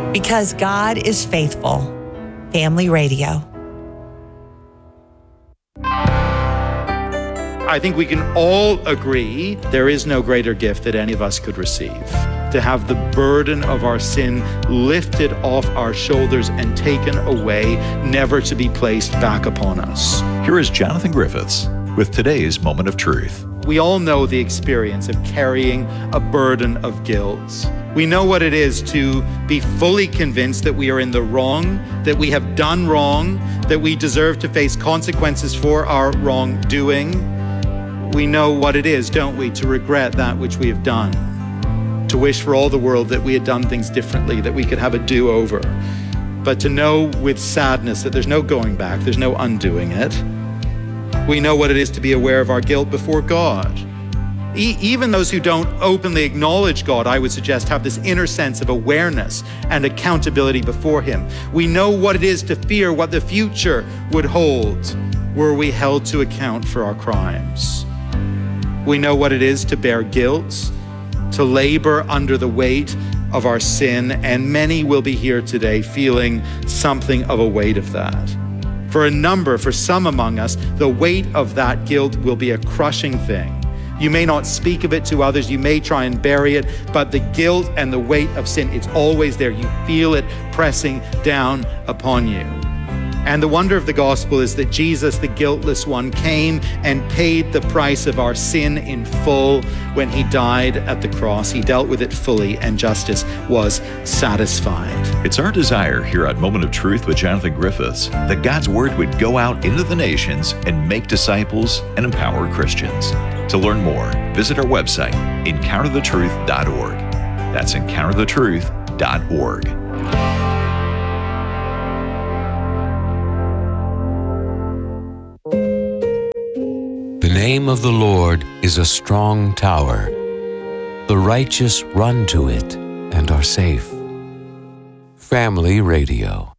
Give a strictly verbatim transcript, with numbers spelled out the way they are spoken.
Because God is faithful. Family Radio. I think we can all agree there is no greater gift that any of us could receive. To have the burden of our sin lifted off our shoulders and taken away, never to be placed back upon us. Here is Jonathan Griffiths with today's Moment of Truth. We all know the experience of carrying a burden of guilt. We know what it is to be fully convinced that we are in the wrong, that we have done wrong, that we deserve to face consequences for our wrongdoing. We know what it is, don't we, to regret that which we have done, to wish for all the world that we had done things differently, that we could have a do-over, but to know with sadness that there's no going back, there's no undoing it. We know what it is to be aware of our guilt before God. E- even those who don't openly acknowledge God, I would suggest, have this inner sense of awareness and accountability before Him. We know what it is to fear what the future would hold were we held to account for our crimes. We know what it is to bear guilt, to labor under the weight of our sin, and many will be here today feeling something of a weight of that. For a number, for some among us, the weight of that guilt will be a crushing thing. You may not speak of it to others, you may try and bury it, but the guilt and the weight of sin, it's always there. You feel it pressing down upon you. And the wonder of the gospel is that Jesus, the guiltless one, came and paid the price of our sin in full when He died at the cross. He dealt with it fully, and justice was satisfied. It's our desire here at Moment of Truth with Jonathan Griffiths that God's Word would go out into the nations and make disciples and empower Christians. To learn more, visit our website, encounter the truth dot org. That's encounter the truth dot org. The name of the Lord is a strong tower. The righteous run to it and are safe. Family Radio.